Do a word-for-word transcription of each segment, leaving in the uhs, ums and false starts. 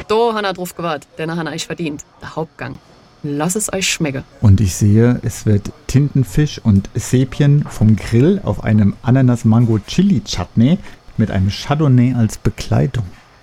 da hat er drauf gewartet, den hat er euch verdient. Der Hauptgang. Lass es euch schmecken. Und ich sehe, es wird Tintenfisch und Sepien vom Grill auf einem Ananas-Mango-Chili-Chutney mit einem Chardonnay als Begleitung.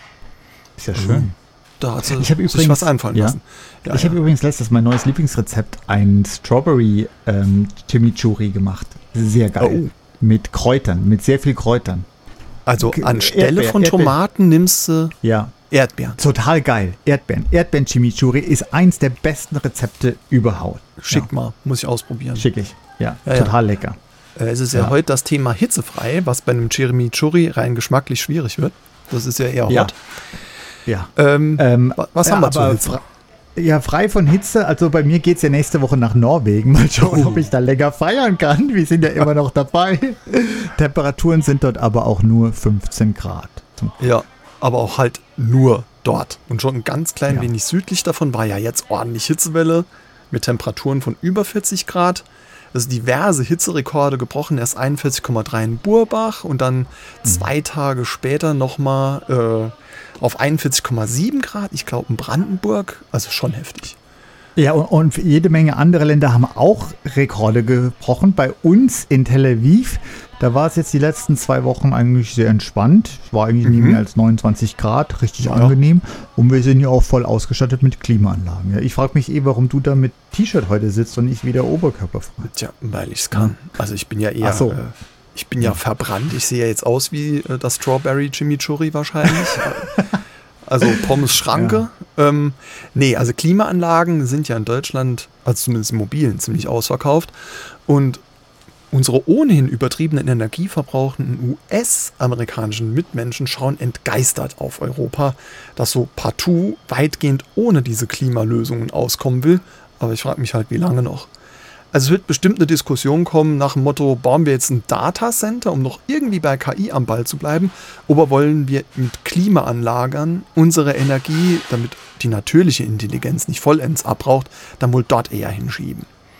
Ist ja schön. Da hat sie ich übrigens, sich was einfallen ja, lassen. Ja, ich ja. habe übrigens letztes mein neues Lieblingsrezept, ein Strawberry ähm, Chimichurri gemacht. Sehr geil. Oh. Mit Kräutern, mit sehr viel Kräutern. Also anstelle Erdbeer, von Tomaten Erdbeer. nimmst du ja. Erdbeeren. Total geil. Erdbeeren. Erdbeeren-Chimichurri ist eins der besten Rezepte überhaupt. Schick ja. mal, muss ich ausprobieren. Schick ich. Ja, ja total ja. lecker. Äh, es ist ja, ja heute das Thema hitzefrei, was bei einem Chimichurri rein geschmacklich schwierig wird. Das ist ja eher hot. Ja. ja. Ähm, ähm, was haben ja, wir zur Hitze? Fra- ja, frei von Hitze. Also bei mir geht es ja nächste Woche nach Norwegen. Mal schauen, oh. ob ich da länger feiern kann. Wir sind ja immer noch dabei. Temperaturen sind dort aber auch nur fünfzehn Grad. Ja, aber auch halt nur dort. Und schon ein ganz klein ja. wenig südlich davon war ja jetzt ordentlich Hitzewelle mit Temperaturen von über vierzig Grad. Also diverse Hitzerekorde gebrochen. Erst einundvierzig Komma drei in Burbach und dann mhm. zwei Tage später nochmal äh, auf einundvierzig Komma sieben Grad. Ich glaube in Brandenburg. Also schon heftig. Ja, und, und jede Menge andere Länder haben auch Rekorde gebrochen. Bei uns in Tel Aviv, da war es jetzt die letzten zwei Wochen eigentlich sehr entspannt. Es war eigentlich mhm. nie mehr als neunundzwanzig Grad, richtig ja. angenehm. Und wir sind ja auch voll ausgestattet mit Klimaanlagen. Ja, ich frage mich eh, warum du da mit T-Shirt heute sitzt und nicht wieder oberkörperfrei. Tja, weil ich es kann. Also ich bin ja eher... Ach so. Äh, ich bin ja verbrannt. Ich sehe ja jetzt aus wie äh, das Strawberry Chimichurri wahrscheinlich. Also Pommes Schranke. Ja. Ähm, nee, also Klimaanlagen sind ja in Deutschland, also zumindest im Mobilen, ziemlich ausverkauft. Und unsere ohnehin übertriebenen energieverbrauchenden U S-amerikanischen Mitmenschen schauen entgeistert auf Europa, das so partout weitgehend ohne diese Klimalösungen auskommen will. Aber ich frage mich halt, wie lange noch? Also es wird bestimmt eine Diskussion kommen nach dem Motto, bauen wir jetzt ein Datacenter, um noch irgendwie bei K I am Ball zu bleiben, oder wollen wir mit Klimaanlagern unsere Energie, damit die natürliche Intelligenz nicht vollends abbraucht, dann wohl dort eher hinschieben.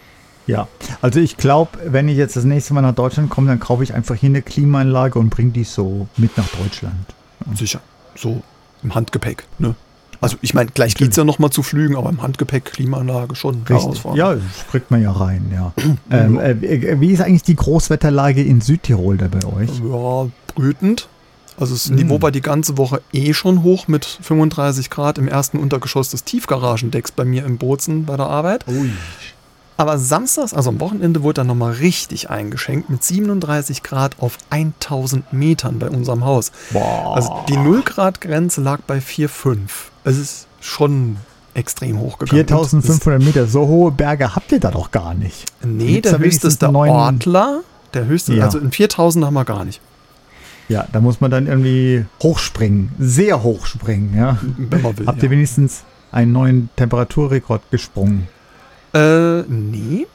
Ja, also ich glaube, wenn ich jetzt das nächste Mal nach Deutschland komme, dann kaufe ich einfach hier eine Klimaanlage und bringe die so mit nach Deutschland. Ja. Sicher, so im Handgepäck, ne? Also ich meine, gleich geht es ja nochmal zu Flügen, aber im Handgepäck Klimaanlage schon. Ja, das kriegt man ja rein, ja. ähm, äh, wie ist eigentlich die Großwetterlage in Südtirol da bei euch? Ja, brütend. Also das Mhm. Niveau war die ganze Woche eh schon hoch mit fünfunddreißig Grad im ersten Untergeschoss des Tiefgaragendecks bei mir in Bozen bei der Arbeit. Ui. Aber samstags, also am Wochenende, wurde dann nochmal richtig eingeschenkt mit siebenunddreißig Grad auf tausend Metern bei unserem Haus. Boah. Also die null Grad Grenze lag bei vier Komma fünf. Es ist schon extrem hoch gegangen. viertausendfünfhundert Meter, so hohe Berge habt ihr da doch gar nicht. Nee, Gibt's der da höchste ist der neun... Ortler. Der höchste, ja. also in viertausend haben wir gar nicht. Ja, da muss man dann irgendwie hochspringen, sehr hochspringen. Ja. Wenn man will, Habt ja. ihr wenigstens einen neuen Temperaturrekord gesprungen? Äh, nee.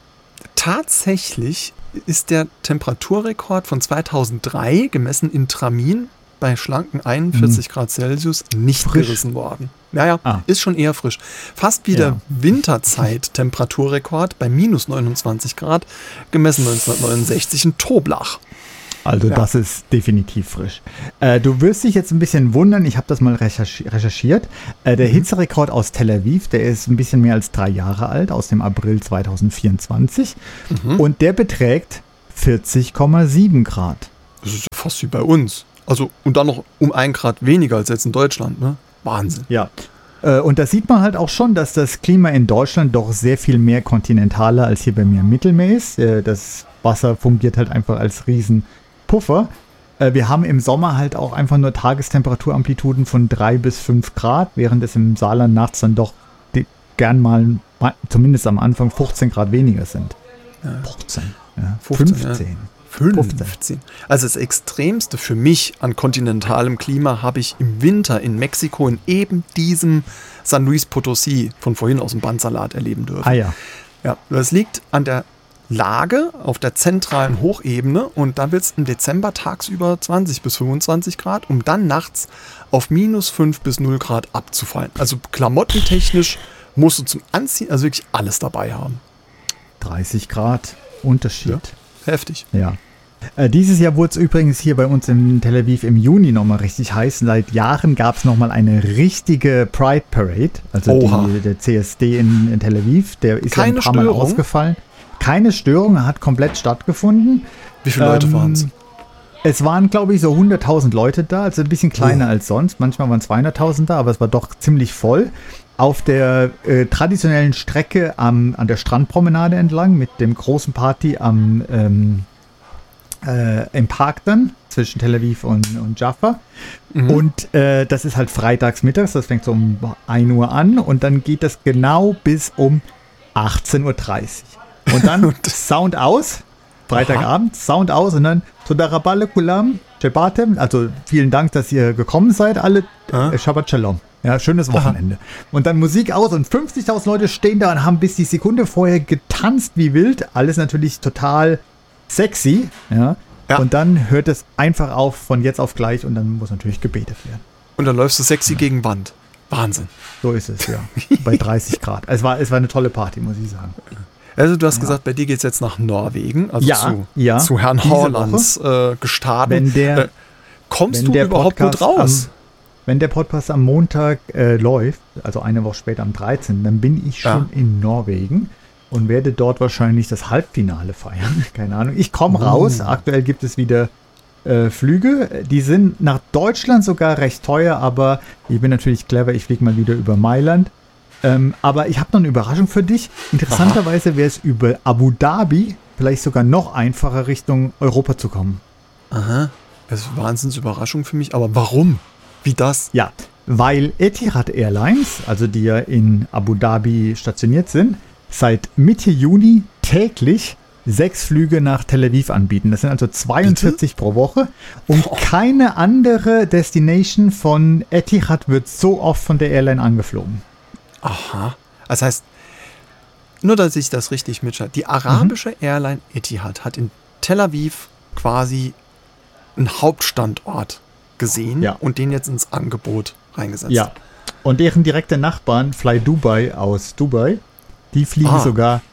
Tatsächlich ist der Temperaturrekord von zweitausenddrei, gemessen in Tramin, bei schlanken einundvierzig mhm. Grad Celsius nicht frisch. gerissen worden. Naja, ah. ist schon eher frisch. Fast wie ja. der Winterzeit-Temperaturrekord bei minus neunundzwanzig Grad, gemessen neunzehnhundertneunundsechzig in Toblach. Also ja. das ist definitiv frisch. Äh, du wirst dich jetzt ein bisschen wundern, ich habe das mal recherchi- recherchiert. Äh, der mhm. Hitzerekord aus Tel Aviv, der ist ein bisschen mehr als drei Jahre alt, aus dem April zweitausendvierundzwanzig. Mhm. Und der beträgt vierzig Komma sieben Grad. Das ist fast wie bei uns. Also, und dann noch um ein Grad weniger als jetzt in Deutschland, ne? Wahnsinn. Ja. Äh, und da sieht man halt auch schon, dass das Klima in Deutschland doch sehr viel mehr kontinentaler als hier bei mir im Mittelmeer ist. Äh, das Wasser fungiert halt einfach als Riesenpuffer. Äh, wir haben im Sommer halt auch einfach nur Tagestemperaturamplituden von drei bis fünf Grad, während es im Saarland nachts dann doch die, gern mal, zumindest am Anfang, fünfzehn Grad weniger sind. Ja. fünfzehn. Ja. fünfzehn. fünfzehn. Ja. fünfzehn. Also das Extremste für mich an kontinentalem Klima habe ich im Winter in Mexiko in eben diesem San Luis Potosí von vorhin aus dem Bandsalat erleben dürfen. Ah ja. Ja, das liegt an der Lage auf der zentralen Hochebene und da wird es im Dezember tagsüber zwanzig bis fünfundzwanzig Grad, um dann nachts auf minus fünf bis null Grad abzufallen. Also klamottentechnisch musst du zum Anziehen also wirklich alles dabei haben. dreißig Grad Unterschied. Ja. Heftig. Ja. Äh, dieses Jahr wurde es übrigens hier bei uns in Tel Aviv im Juni nochmal richtig heiß. Seit Jahren gab es nochmal eine richtige Pride Parade. Also die, der C S D in, in Tel Aviv. Der ist Keine ja ein paar Störung? Mal ausgefallen. Keine Störung, hat komplett stattgefunden. Wie viele Leute Ähm, waren es? Es waren, glaube ich, so hunderttausend Leute da, also ein bisschen kleiner oh. als sonst. Manchmal waren zweihunderttausend da, aber es war doch ziemlich voll. Auf der äh, traditionellen Strecke am, an der Strandpromenade entlang mit dem großen Party am, ähm, äh, im Park dann zwischen Tel Aviv und, und Jaffa. Mhm. Und äh, das ist halt freitags mittags, das fängt so um ein Uhr an und dann geht das genau bis um achtzehn Uhr dreißig. Und dann Sound aus. Freitagabend, Sound aus und dann Todaraballe Kulam, Shebatem, also vielen Dank, dass ihr gekommen seid, alle, äh, Shabbat Shalom. Ja, schönes Wochenende. Aha. Und dann Musik aus und fünfzigtausend Leute stehen da und haben bis die Sekunde vorher getanzt wie wild. Alles natürlich total sexy, ja. ja. Und dann hört es einfach auf von jetzt auf gleich und dann muss natürlich gebetet werden. Und dann läufst du sexy ja. gegen Wand. Wahnsinn. So ist es, ja. Bei dreißig Grad. Es war, es war eine tolle Party, muss ich sagen. Also du hast ja. gesagt, bei dir geht es jetzt nach Norwegen, also ja, zu, ja. zu Herrn Horlands äh, Gestaden. Wenn der, äh, kommst wenn du der überhaupt gut raus? Am, wenn der Podcast am Montag äh, läuft, also eine Woche später am dreizehnten, dann bin ich schon ja. in Norwegen und werde dort wahrscheinlich das Halbfinale feiern. Keine Ahnung. Ich komme oh. raus. Aktuell gibt es wieder äh, Flüge. Die sind nach Deutschland sogar recht teuer, aber ich bin natürlich clever. Ich fliege mal wieder über Mailand. Ähm, aber ich habe noch eine Überraschung für dich. Interessanterweise wäre es über Abu Dhabi vielleicht sogar noch einfacher, Richtung Europa zu kommen. Aha, das ist eine Wahnsinnsüberraschung für mich. Aber warum? Wie das? Ja, weil Etihad Airlines, also die ja in Abu Dhabi stationiert sind, seit Mitte Juni täglich sechs Flüge nach Tel Aviv anbieten. Das sind also zweiundvierzig Bitte? Pro Woche. Und oh. keine andere Destination von Etihad wird so oft von der Airline angeflogen. Aha. Das heißt, nur dass ich das richtig mitschaue, die arabische mhm. Airline Etihad hat in Tel Aviv quasi einen Hauptstandort gesehen ja. und den jetzt ins Angebot reingesetzt. Ja. Und deren direkte Nachbarn, Fly Dubai aus Dubai, die fliegen ah. sogar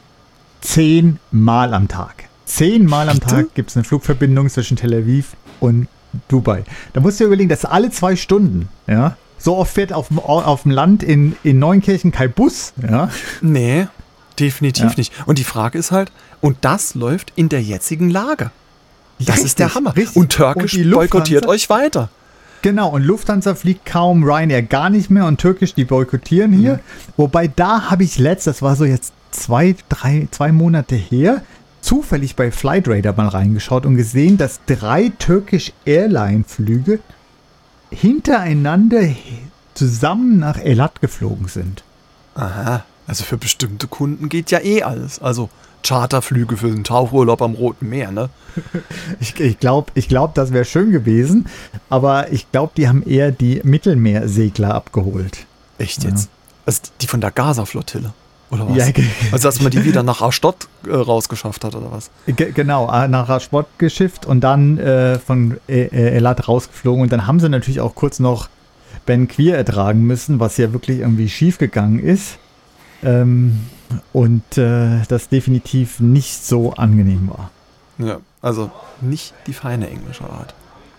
zehnmal am Tag. Zehnmal am Bitte? Tag gibt es eine Flugverbindung zwischen Tel Aviv und Dubai. Da musst du dir überlegen, das ist alle zwei Stunden, ja. So oft fährt auf dem, auf dem Land in, in Neunkirchen kein Bus. Ja? Nee, definitiv ja. nicht. Und die Frage ist halt, und das läuft in der jetzigen Lage. Das richtig, ist der Hammer. Richtig. Und Türkisch und boykottiert euch weiter. Genau, und Lufthansa fliegt kaum, Ryanair gar nicht mehr und Türkisch, die boykottieren hier. Mhm. Wobei da habe ich letzt, das war so jetzt zwei, drei, zwei Monate her, zufällig bei Flightradar mal reingeschaut und gesehen, dass drei Turkish Airline-Flüge hintereinander zusammen nach Eilat geflogen sind. Aha, also für bestimmte Kunden geht ja eh alles. Also Charterflüge für den Tauchurlaub am Roten Meer, ne? Ich, ich glaube, ich glaub, das wäre schön gewesen, aber ich glaube, die haben eher die Mittelmeersegler abgeholt. Echt jetzt? Ja. Also die von der Gaza-Flottille? Oder was? Ja, ge- also dass man die wieder nach Aschdod äh, rausgeschafft hat, oder was? Ge- genau, nach Aschdod geschifft und dann äh, von äh, Eilat rausgeflogen. Und dann haben sie natürlich auch kurz noch Ben Quir ertragen müssen, was ja wirklich irgendwie schief gegangen ist. Ähm, und äh, das definitiv nicht so angenehm war. Ja, also nicht die feine englische Art.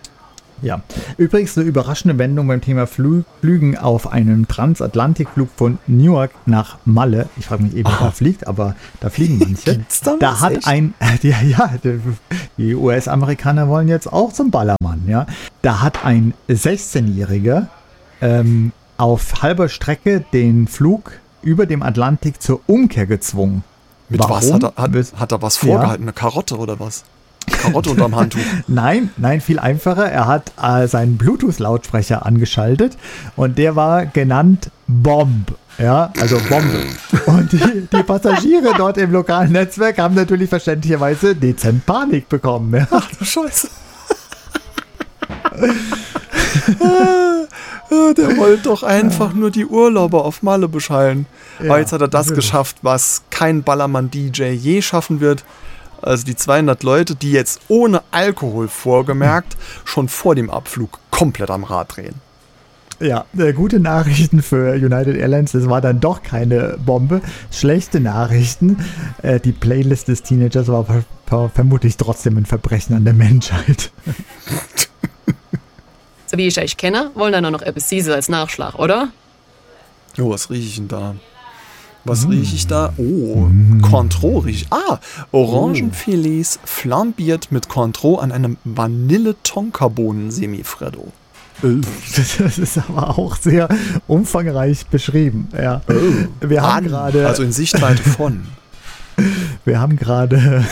Ja, übrigens eine überraschende Wendung beim Thema Flü- Flügen auf einem Transatlantikflug von Newark nach Malle. Ich frage mich eben, wer da fliegt, aber da fliegen manche. Gibt's da, da hat echt? ein, ja, ja, die U S-Amerikaner wollen jetzt auch zum Ballermann, ja. Da hat ein sechzehnjähriger ähm, auf halber Strecke den Flug über dem Atlantik zur Umkehr gezwungen. Mit Warum? was? Hat er, hat, hat er was vorgehalten? Ja. Eine Karotte oder was? Karotte unterm Handtuch. Nein, nein, viel einfacher. Er hat äh, seinen Bluetooth-Lautsprecher angeschaltet und der war genannt Bomb. Ja, also Bombe. Und die, die Passagiere dort im lokalen Netzwerk haben natürlich verständlicherweise dezent Panik bekommen. Ja. Ach du Scheiße. Der wollte doch einfach nur die Urlauber auf Malle beschallen. Ja, aber jetzt hat er das natürlich geschafft, was kein Ballermann-D J je schaffen wird. Also die zweihundert Leute, die jetzt ohne Alkohol vorgemerkt schon vor dem Abflug komplett am Rad drehen. Ja, äh, gute Nachrichten für United Airlines, das war dann doch keine Bombe. Schlechte Nachrichten, äh, die Playlist des Teenagers war ver- ver- vermutlich trotzdem ein Verbrechen an der Menschheit. So wie ich euch kenne, wollen da nur noch etwas Süßes als Nachschlag, oder? Oh, was rieche ich denn da? Was mm. rieche ich da? Oh, mm. Cointreau rieche ich. Ah, Orangenfilets flambiert mit Cointreau an einem Vanille-Tonkabohnen-Semifreddo. Das ist aber auch sehr umfangreich beschrieben. Ja. Oh. Wir haben gerade, also in Sichtweite von. Wir haben gerade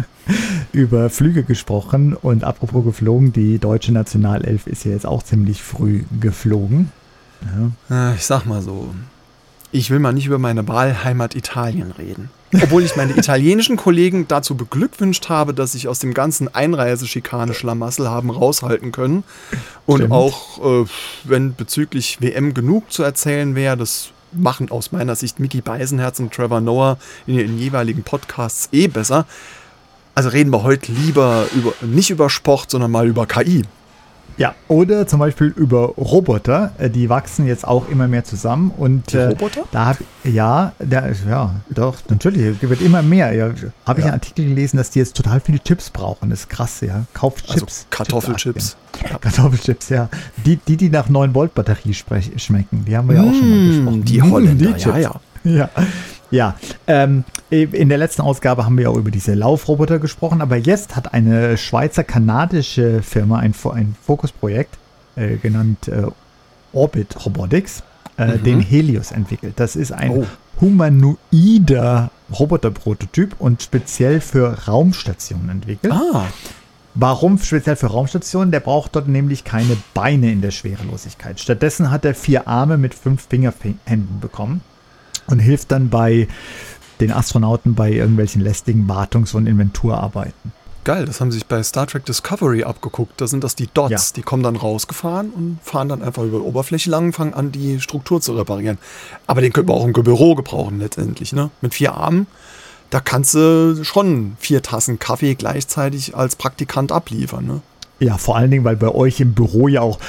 über Flüge gesprochen und apropos geflogen, die deutsche Nationalelf ist ja jetzt auch ziemlich früh geflogen. Ja. Ich sag mal so, ich will mal nicht über meine Wahlheimat Italien reden. Obwohl ich meine italienischen Kollegen dazu beglückwünscht habe, dass sich aus dem ganzen Einreiseschikane-Schlamassel haben raushalten können. Und Stimmt. auch, äh, wenn bezüglich W M genug zu erzählen wäre, das machen aus meiner Sicht Micky Beisenherz und Trevor Noah in ihren jeweiligen Podcasts eh besser. Also reden wir heute lieber über, nicht über Sport, sondern mal über K I. Ja, oder zum Beispiel über Roboter, die wachsen jetzt auch immer mehr zusammen. Und, die Roboter? Äh, da hab, ja, da, ja, doch, natürlich, wird immer mehr. Ja, habe ich ja. einen Artikel gelesen, dass die jetzt total viele Chips brauchen. Das ist krass, ja. Kauft Chips. Also Kartoffelchips. Ja. Kartoffelchips, ja. Die, die, die nach neun Volt Batterie sprech, schmecken, die haben wir ja auch mmh, schon mal gesprochen. Die Holländer, die ja, ja. Ja, ja. Ähm, in der letzten Ausgabe haben wir auch über diese Laufroboter gesprochen, aber jetzt hat eine Schweizer-kanadische Firma ein, ein Fokusprojekt, äh, genannt äh, Orbit Robotics, äh, mhm. den Helios entwickelt. Das ist ein oh. humanoider Roboterprototyp und speziell für Raumstationen entwickelt. Ah. Warum speziell für Raumstationen? Der braucht dort nämlich keine Beine in der Schwerelosigkeit. Stattdessen hat er vier Arme mit fünf Fingerhänden bekommen. Und hilft dann bei den Astronauten bei irgendwelchen lästigen Wartungs- und Inventurarbeiten. Geil, das haben sie sich bei Star Trek Discovery abgeguckt. Da sind das die Dots, ja. die kommen dann rausgefahren und fahren dann einfach über die Oberfläche lang und fangen an, die Struktur zu reparieren. Aber den können wir auch im Büro gebrauchen letztendlich. Ne? Mit vier Armen, da kannst du schon vier Tassen Kaffee gleichzeitig als Praktikant abliefern. Ne? Ja, vor allen Dingen, weil bei euch im Büro ja auch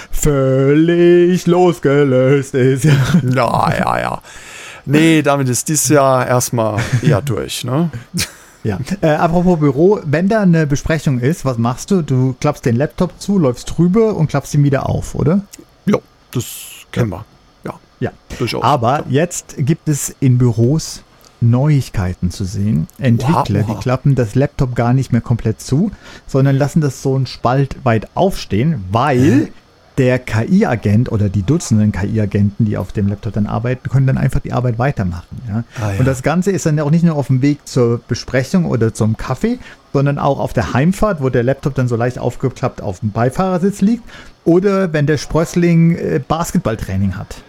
völlig losgelöst ist. Ja, ja, ja. ja. Nee, damit ist dieses Jahr erstmal eher durch, ne? Ja, äh, apropos Büro, wenn da eine Besprechung ist, was machst du? Du klappst den Laptop zu, läufst drüber und klappst ihn wieder auf, oder? Ja, das kennen wir. Ja, ja. durchaus. Aber jetzt gibt es in Büros Neuigkeiten zu sehen. Entwickler, oha, oha. die klappen das Laptop gar nicht mehr komplett zu, sondern lassen das so einen Spalt weit aufstehen, weil der K I-Agent oder die Dutzenden K I-Agenten, die auf dem Laptop dann arbeiten, können dann einfach die Arbeit weitermachen. Ja? Ah, ja. Und das Ganze ist dann auch nicht nur auf dem Weg zur Besprechung oder zum Kaffee, sondern auch auf der Heimfahrt, wo der Laptop dann so leicht aufgeklappt auf dem Beifahrersitz liegt oder wenn der Sprössling äh, Basketballtraining hat.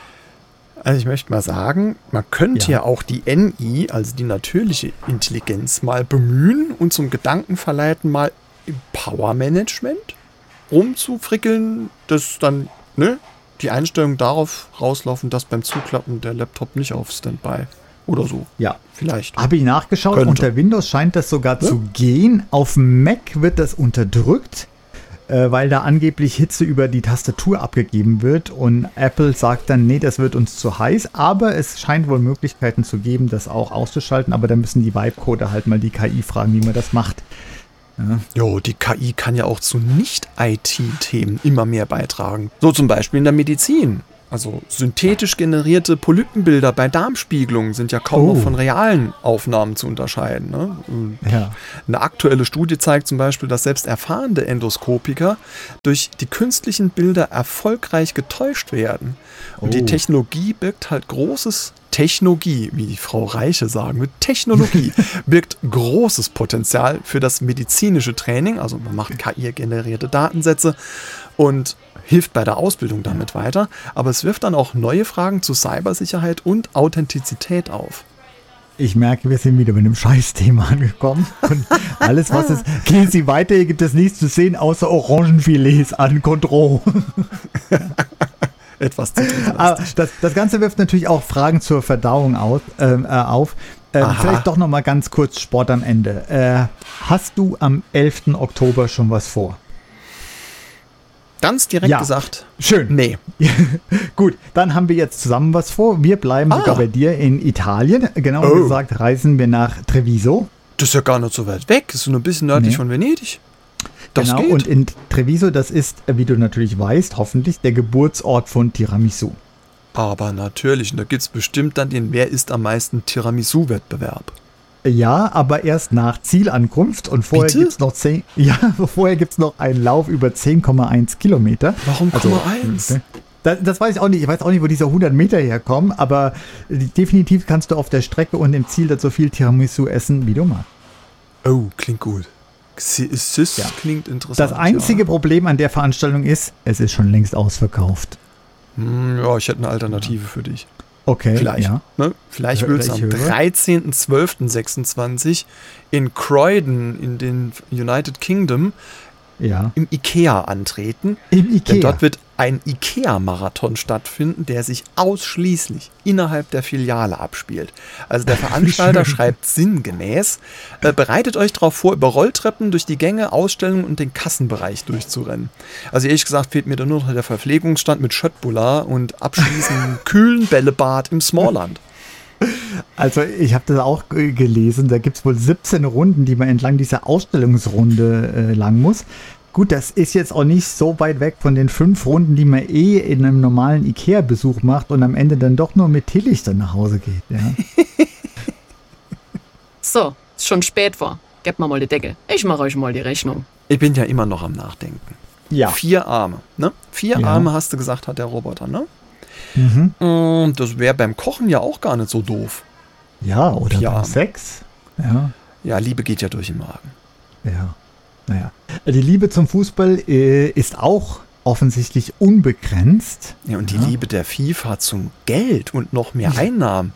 Also ich möchte mal sagen, man könnte ja. ja auch die N I, also die natürliche Intelligenz, mal bemühen und zum Gedanken verleiten, mal im Power-Management rumzufrickeln, dass dann ne, die Einstellungen darauf rauslaufen, dass beim Zuklappen der Laptop nicht auf Standby oder so. Ja, vielleicht. Habe ich nachgeschaut, könnte. Unter Windows scheint das sogar ja? zu gehen. Auf dem Mac wird das unterdrückt, äh, weil da angeblich Hitze über die Tastatur abgegeben wird und Apple sagt dann, nee, das wird uns zu heiß, aber es scheint wohl Möglichkeiten zu geben, das auch auszuschalten, aber dann müssen die Vibe-Coder halt mal die K I fragen, wie man das macht. Ja. Jo, die K I kann ja auch zu Nicht-I T-Themen immer mehr beitragen. So zum Beispiel in der Medizin. Also synthetisch generierte Polypenbilder bei Darmspiegelungen sind ja kaum oh. noch von realen Aufnahmen zu unterscheiden. Ne? Ja. Eine aktuelle Studie zeigt zum Beispiel, dass selbst erfahrene Endoskopiker durch die künstlichen Bilder erfolgreich getäuscht werden. Und oh. die Technologie birgt halt großes Technologie, wie die Frau Reiche sagen wird, Technologie birgt großes Potenzial für das medizinische Training. Also man macht K I-generierte Datensätze und hilft bei der Ausbildung damit weiter. Aber es wirft dann auch neue Fragen zu Cybersicherheit und Authentizität auf. Ich merke, wir sind wieder mit einem Scheißthema angekommen. Und alles, was es... Gehen Sie weiter, hier gibt es nichts zu sehen, außer Orangenfilets an Cointreau. Etwas zu tun. Aber das, das Ganze wirft natürlich auch Fragen zur Verdauung aus, äh, auf. Äh, vielleicht doch noch mal ganz kurz Sport am Ende. Äh, hast du am elften Oktober schon was vor? ganz direkt Ja. gesagt, Schön. nee. Gut, dann haben wir jetzt zusammen was vor. Wir bleiben Ah. sogar bei dir in Italien. Genauer Oh. gesagt reisen wir nach Treviso. Das ist ja gar nicht so weit weg. Das ist nur ein bisschen nördlich Nee. von Venedig. Das genau, geht. und in Treviso, das ist, wie du natürlich weißt, hoffentlich der Geburtsort von Tiramisu. Aber natürlich, und da gibt es bestimmt dann den Wer isst am meisten Tiramisu-Wettbewerb. Ja, aber erst nach Zielankunft und vorher Bitte? gibt es noch zehn, ja, vorher gibt's noch einen Lauf über zehn Komma eins Kilometer. Warum Also, Komma eins? Das, das weiß ich auch nicht. Ich weiß auch nicht, wo diese hundert Meter herkommen, aber definitiv kannst du auf der Strecke und im Ziel dann so viel Tiramisu essen, wie du magst. Oh, klingt gut. Sis Ja. klingt interessant. Das einzige Ja. Problem an der Veranstaltung ist, es ist schon längst ausverkauft. Hm, ja, ich hätte eine Alternative für dich. Okay, Vielleicht. ja. Ne? Vielleicht Hör- willst du ich am höre. dreizehnten zwölften sechsundzwanzig in Croydon in den United Kingdom Ja. im Ikea antreten. Im Denn Ikea. dort wird ein Ikea-Marathon stattfinden, der sich ausschließlich innerhalb der Filiale abspielt. Also der Veranstalter schön. schreibt sinngemäß, äh, bereitet euch darauf vor, über Rolltreppen durch die Gänge, Ausstellungen und den Kassenbereich durchzurennen. Also ehrlich gesagt fehlt mir da nur noch der Verpflegungsstand mit Schöttbullar und abschließend kühlen Bällebad im Smallland. Also ich habe das auch äh, gelesen, da gibt es wohl siebzehn Runden, die man entlang dieser Ausstellungsrunde äh, lang muss. Gut, das ist jetzt auch nicht so weit weg von den fünf Runden, die man eh in einem normalen Ikea-Besuch macht und am Ende dann doch nur mit Teelichtern nach Hause geht. Ja. So, ist schon spät vor. Gebt mir mal die Decke. Ich mache euch mal die Rechnung. Ich bin ja immer noch am Nachdenken. Ja. Vier Arme, ne? Vier Ja. Arme hast du gesagt, hat der Roboter, ne? Mhm. Und das wäre beim Kochen ja auch gar nicht so doof. Ja, oder Ja. beim Sex. Ja, Ja, Liebe geht ja durch den Magen. ja. Naja. Die Liebe zum Fußball äh, ist auch offensichtlich unbegrenzt. Ja, und die Ja. Liebe der FIFA zum Geld und noch mehr Einnahmen,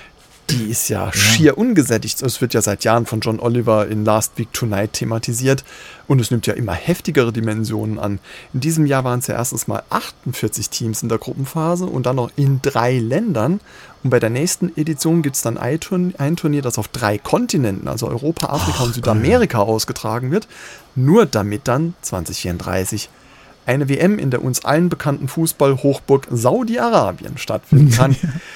die ist ja, schier ungesättigt. Es wird ja seit Jahren von John Oliver in Last Week Tonight thematisiert und es nimmt ja immer heftigere Dimensionen an. In diesem Jahr waren es ja erstens mal achtundvierzig Teams in der Gruppenphase und dann noch in drei Ländern. Und bei der nächsten Edition gibt es dann ein Turnier, ein Turnier, das auf drei Kontinenten, also Europa, Afrika und Südamerika ausgetragen wird, nur damit dann zwanzig vierunddreißig eine W M in der uns allen bekannten Fußball-Hochburg Saudi-Arabien stattfinden kann.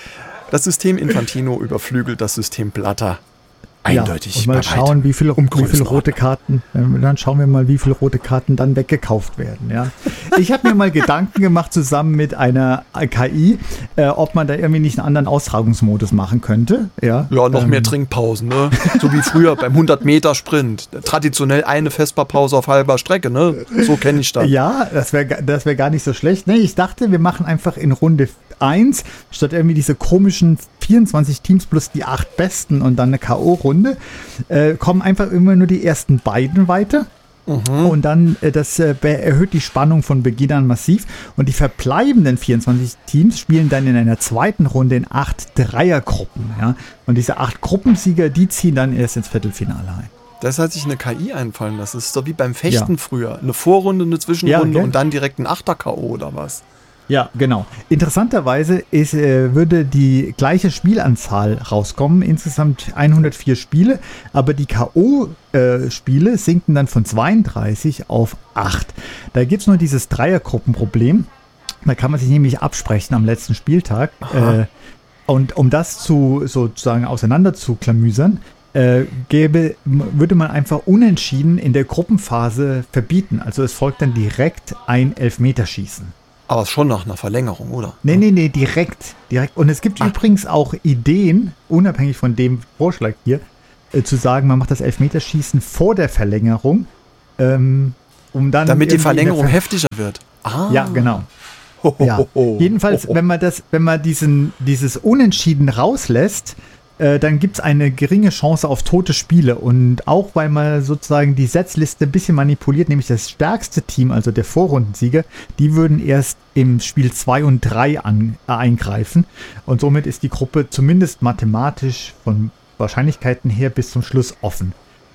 Das System Infantino überflügelt das System Blatter. Eindeutig. Ja, und mal bei schauen, weitem. wie viele, Um wie viele Größenordnung. rote Karten, äh, dann schauen wir mal, wie viele rote Karten dann weggekauft werden. Ja. Ich habe mir mal Gedanken gemacht, zusammen mit einer K I, äh, ob man da irgendwie nicht einen anderen Austragungsmodus machen könnte. Ja, Ja, noch ähm, mehr Trinkpausen, ne? So wie früher beim hundert Meter Sprint. Traditionell eine Vesperpause auf halber Strecke, ne? So kenne ich das. Ja, das wäre das wär gar nicht so schlecht. Nee, ich dachte, wir machen einfach in Runde eins, statt irgendwie diese komischen vierundzwanzig Teams plus die acht Besten und dann eine K O-Runde, äh, kommen einfach immer nur die ersten beiden weiter. Und dann, äh, das äh, be- erhöht die Spannung von Beginn an massiv. Und die verbleibenden vierundzwanzig Teams spielen dann in einer zweiten Runde in acht Dreiergruppen. Ja? Und diese acht Gruppensieger, die ziehen dann erst ins Viertelfinale ein. Das hat sich eine K I einfallen lassen. Das ist so wie beim Fechten Ja. früher. Eine Vorrunde, eine Zwischenrunde Ja, gell? und dann direkt ein Achter-K O oder was? Ja, genau. Interessanterweise ist, äh, würde die gleiche Spielanzahl rauskommen, insgesamt hundertvier Spiele, aber die K O-Spiele sinken dann von zweiunddreißig auf acht. Da gibt es nur dieses Dreiergruppenproblem. Da kann man sich nämlich absprechen am letzten Spieltag. Äh, und um das zu sozusagen auseinander zu klamüsern, äh, gäbe, würde man einfach unentschieden in der Gruppenphase verbieten. Also es folgt dann direkt ein Elfmeterschießen. Aber schon nach einer Verlängerung, oder? Nee, nee, nee, direkt. direkt. Und es gibt Ah. übrigens auch Ideen, unabhängig von dem Vorschlag hier, äh, zu sagen, man macht das Elfmeterschießen vor der Verlängerung, ähm, um dann. Damit die irgendwie in der Verlängerung Ver- heftiger wird. Ah. Ja, genau. Ho, ho, Ja. ho, ho. Jedenfalls, Ho, ho. wenn man das, wenn man diesen, dieses Unentschieden rauslässt, äh, dann gibt es eine geringe Chance auf tote Spiele. Und auch weil man sozusagen die Setzliste ein bisschen manipuliert, nämlich das stärkste Team, also der Vorrundensieger, die würden erst im Spiel zwei und drei an, äh, eingreifen. Und somit ist die Gruppe zumindest mathematisch von Wahrscheinlichkeiten her bis zum Schluss offen.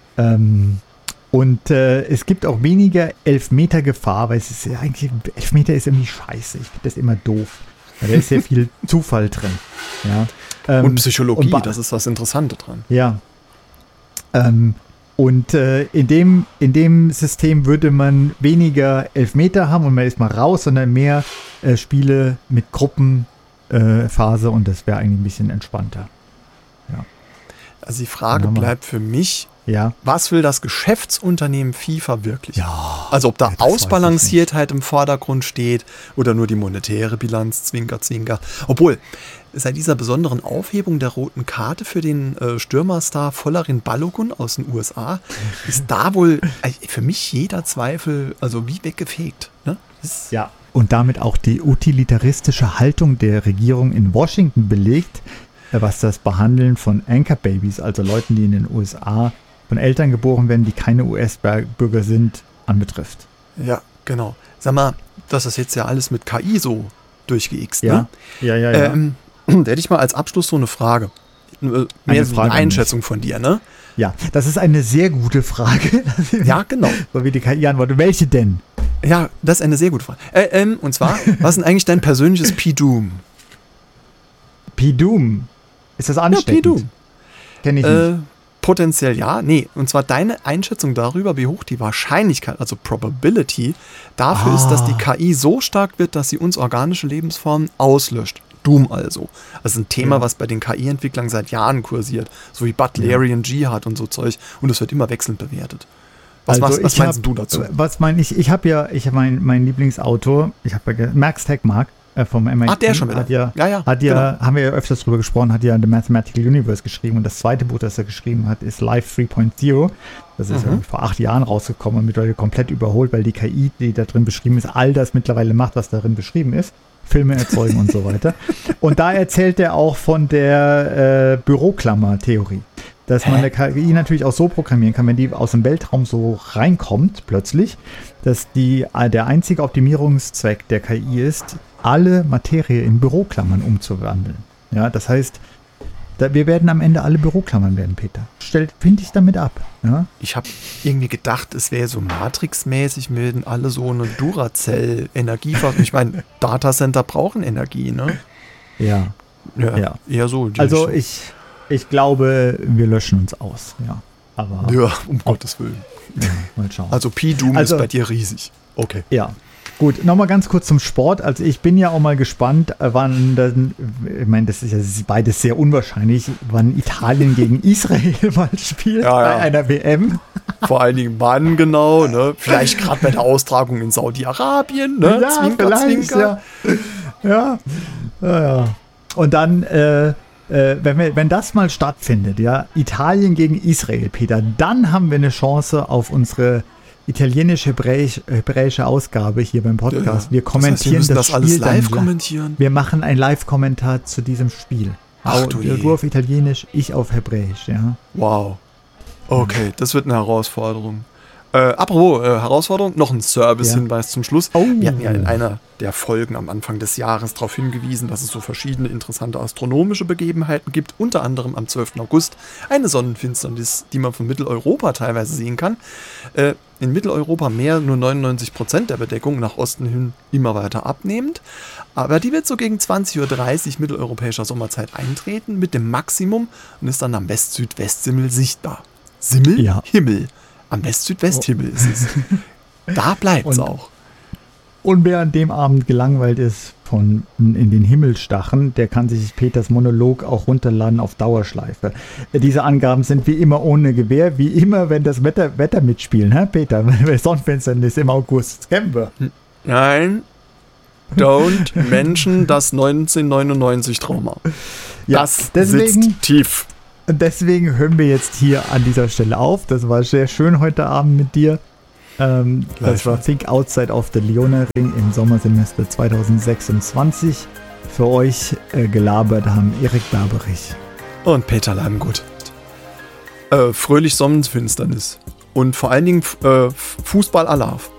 Ähm, Und äh, es gibt auch weniger Elfmeter-Gefahr, weil es ist ja eigentlich, Elfmeter ist irgendwie scheiße. Ich finde das immer doof. Weil da ist sehr viel Zufall drin. Ja. Ähm, Und Psychologie, und ba- das ist das Interessante dran. Ja. Ähm, Und äh, in, dem, in dem System würde man weniger Elfmeter haben und man ist mal raus, sondern mehr äh, Spiele mit Gruppenphase äh, und das wäre eigentlich ein bisschen entspannter. Ja. Also die Frage bleibt für mich, ja. Was will das Geschäftsunternehmen FIFA wirklich? Ja, also ob da ja, Ausbalanciertheit im Vordergrund steht oder nur die monetäre Bilanz, Zwinker, Zwinker. Obwohl, seit dieser besonderen Aufhebung der roten Karte für den äh, Stürmerstar Folarin Balogun aus den U S A ist da wohl äh, für mich jeder Zweifel also wie weggefegt. Ne? Ja, und damit auch die utilitaristische Haltung der Regierung in Washington belegt, was das Behandeln von Anchor-Babys, also Leuten, die in den U S A von Eltern geboren werden, die keine U S-Bürger sind, anbetrifft. Ja, genau. Sag mal, das ist jetzt ja alles mit K I so durchgeixt, ja. ne? Ja, ja, ja. Ähm, da hätte ich mal als Abschluss so eine Frage. Mehr eine, Frage eine Einschätzung von dir, ne? Ja, das ist eine sehr gute Frage. Ja, genau. So wie die K I antwortet. Welche denn? Ja, das ist eine sehr gute Frage. Äh, ähm, und zwar, was ist denn eigentlich dein persönliches P-Doom? P-Doom? Ist das ansteckend? Ja, P-Doom. Kenn ich äh, nicht. Potenziell ja. Nee, und zwar deine Einschätzung darüber, wie hoch die Wahrscheinlichkeit, also Probability, dafür ah. ist, dass die K I so stark wird, dass sie uns organische Lebensformen auslöscht. Doom also. Das ist ein Thema, ja. was bei den K I-Entwicklern seit Jahren kursiert. So wie Butlerian ja. Jihad und so Zeug. Und es wird immer wechselnd bewertet. Was, also was, was meinst hab, du dazu? Was meine ich? Ich habe ja, ich habe mein, mein Lieblingsautor, ich habe Max Tegmark äh, vom M I T. Ach, der schon wieder. Hat ja, ja, ja, hat ja genau. haben wir ja öfters drüber gesprochen, hat ja The Mathematical Universe geschrieben und das zweite Buch, das er geschrieben hat, ist Life drei Punkt null. Das ist mhm. ja vor acht Jahren rausgekommen und mittlerweile komplett überholt, weil die K I, die da drin beschrieben ist, all das mittlerweile macht, was darin beschrieben ist. Filme erzeugen und so weiter. Und da erzählt er auch von der äh, Büroklammer-Theorie. Dass man eine K I natürlich auch so programmieren kann, wenn die aus dem Weltraum so reinkommt, plötzlich, dass die, der einzige Optimierungszweck der K I ist, alle Materie in Büroklammern umzuwandeln. Ja, das heißt, da, wir werden am Ende alle Büroklammern werden, Peter. Stellt, finde ich damit ab. Ja? Ich habe irgendwie gedacht, es wäre so Matrix-mäßig, wir werden alle so eine Duracell-Energiefach. Ich meine, Datacenter brauchen Energie, ne? Ja. Ja, ja. Eher so. Also Richtung. ich, ich glaube, wir löschen uns aus, ja. Aber ja, um Gottes Willen. Ja, mal schauen. Also P-Doom also, ist bei dir riesig. Okay. Ja. Gut, nochmal ganz kurz zum Sport. Also ich bin ja auch mal gespannt, wann dann, ich meine, das ist ja beides sehr unwahrscheinlich, wann Italien gegen Israel mal spielt ja, ja. bei einer W M. Vor allen Dingen wann genau, ne? Vielleicht gerade bei der Austragung in Saudi-Arabien, ne? Ja, Zwinker, Zwinker. Ja. Ja. Ja, ja. Und dann, äh, äh, wenn, wir, wenn das mal stattfindet, ja, Italien gegen Israel, Peter, dann haben wir eine Chance auf unsere italienisch-hebräische Ausgabe hier beim Podcast. Wir kommentieren das, heißt, wir das, das alles live kommentieren. Wir machen einen Live-Kommentar zu diesem Spiel. Ach du, du auf Italienisch, ich auf Hebräisch, ja. Wow. Okay, das wird eine Herausforderung. Äh, apropos äh, Herausforderung, noch ein Service-Hinweis ja. zum Schluss. Oh. Wir hatten ja in einer der Folgen am Anfang des Jahres darauf hingewiesen, dass es so verschiedene interessante astronomische Begebenheiten gibt, unter anderem am zwölften August eine Sonnenfinsternis, die man von Mitteleuropa teilweise sehen kann. Äh, in Mitteleuropa mehr, nur neunundneunzig Prozent der Bedeckung, nach Osten hin immer weiter abnehmend. Aber die wird so gegen zwanzig Uhr dreißig mitteleuropäischer Sommerzeit eintreten mit dem Maximum und ist dann am West-Südwest-Simmel sichtbar. Simmel? Ja. Himmel. Am West-Südwest-Himmel ist es. Da bleibt es auch. Und wer an dem Abend gelangweilt ist von in den Himmel stachen, der kann sich Peters Monolog auch runterladen auf Dauerschleife. Diese Angaben sind wie immer ohne Gewähr, wie immer, wenn das Wetter, Wetter mitspielen, hä, Peter? Sonnenfinsternis im August, das kennen wir. Nein, don't mention das neunzehnhundertneunundneunzig-Trauma. Ja, das deswegen, sitzt tief. Deswegen hören wir jetzt hier an dieser Stelle auf. Das war sehr schön heute Abend mit dir. Ähm, das war Think Outside of the Leona Ring im Sommersemester zwanzig sechsundzwanzig. Für euch äh, gelabert haben Erik Berberich und Peter Langgut. Äh, fröhlich Sonnenfinsternis und vor allen Dingen äh, Fußball Alarv.